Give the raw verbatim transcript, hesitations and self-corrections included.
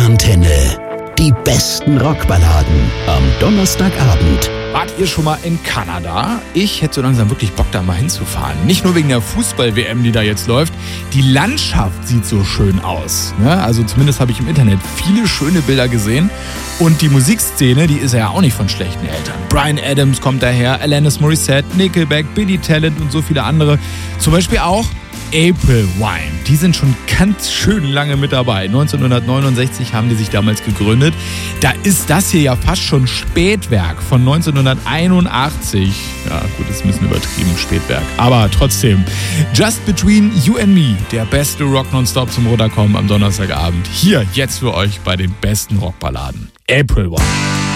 Antenne. Die besten Rockballaden am Donnerstagabend. Wart ihr schon mal in Kanada? Ich hätte so langsam wirklich Bock, da mal hinzufahren. Nicht nur wegen der Fußball-W M, die da jetzt läuft. Die Landschaft sieht so schön aus. Ne? Also zumindest habe ich im Internet viele schöne Bilder gesehen. Und die Musikszene, die ist ja auch nicht von schlechten Eltern. Bryan Adams kommt daher, Alanis Morissette, Nickelback, Billy Talent und so viele andere. Zum Beispiel auch April Wine. Die sind schon ganz schön lange mit dabei. neunzehnhundertneunundsechzig haben die sich damals gegründet. Da ist das hier ja fast schon Spätwerk von neunzehnhunderteinundachtzig. Ja, gut, ist ein bisschen übertrieben, Spätwerk. Aber trotzdem. Just Between You and Me. Der beste Rock nonstop zum Runterkommen am Donnerstagabend. Hier jetzt für euch bei den besten Rockballaden. April Wine.